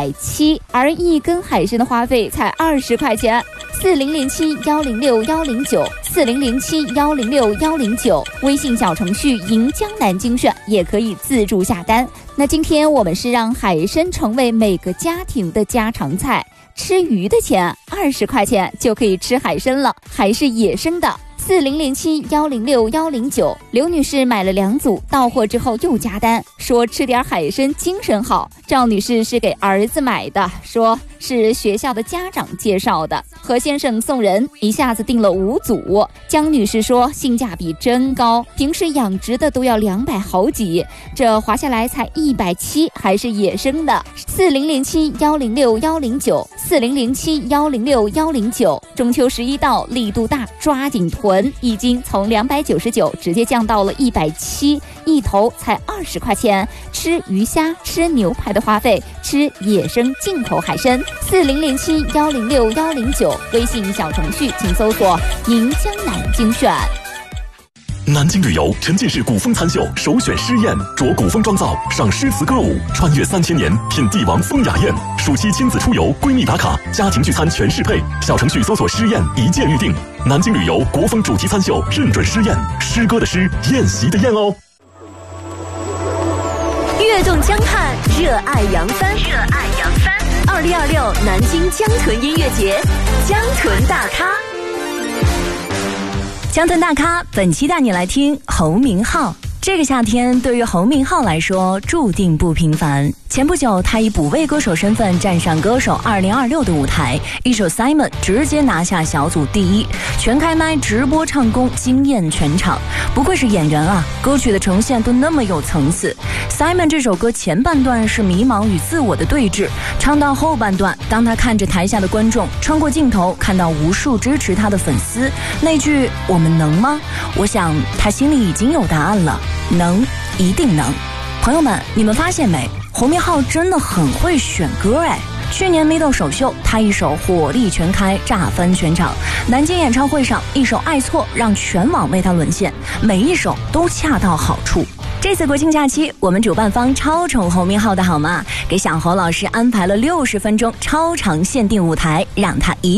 170，而一根海参的花费才20块钱。4007106109，4007106109，微信小程序银江南精选也可以自助下单。那今天我们是让海参成为每个家庭的家常菜，吃鱼的钱20块钱就可以吃海参了，还是野生的。4007106109，刘女士买了2组，到货之后又加单，说吃点海参精神好。赵女士是给儿子买的，说是学校的家长介绍的。何先生送人，一下子订了5组。江女士说性价比真高，平时养殖的都要200好几，这划下来才170，还是野生的。4007106109，4007106109，中秋11到，力度大，抓紧囤，已经从299直接降到了170，一头才20块钱。吃鱼虾、吃牛排的花费，吃野生进口海参。4007106109，微信小程序请搜索银江南精选。 南京旅游沉浸式古风餐秀首选诗宴，着古风妆造，赏诗词歌舞，穿越3000年，品帝王风雅宴。暑期亲子出游，闺蜜打卡，家庭聚餐全适配。小程序搜索诗宴，一键预定。南京旅游国风主题餐秀认准诗宴，诗歌的诗，宴席的宴哦。 跃动江汉，热爱扬帆，2026南京江豚音乐节，江豚大咖。江豚大咖，本期带你来听侯明昊。这个夏天对于侯明昊来说注定不平凡。前不久，他以补位歌手身份站上歌手2026的舞台，一首 Simon 直接拿下小组第1，全开麦直播唱功惊艳全场。不愧是演员啊，歌曲的呈现都那么有层次。Simon 这首歌前半段是迷茫与自我的对峙，唱到后半段，当他看着台下的观众，穿过镜头看到无数支持他的粉丝，那句我们能吗？我想他心里已经有答案了，能，一定能。朋友们，你们发现没？侯明昊真的很会选歌哎。去年 Middle 首秀，他一首火力全开，炸翻全场。南京演唱会上，一首爱错让全网为他沦陷，每一首都恰到好处。这次国庆假期，我们主办方超宠侯明昊的好吗？给小侯老师安排了60分钟超长限定舞台，让他一